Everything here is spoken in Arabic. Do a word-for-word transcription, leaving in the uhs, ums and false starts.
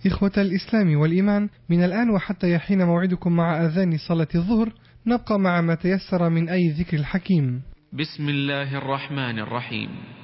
إخوة الإسلام والإيمان، من الآن وحتى يحين موعدكم مع أذان صلاة الظهر نبقى مع ما تيسر من أي ذكر الحكيم. بسم الله الرحمن الرحيم.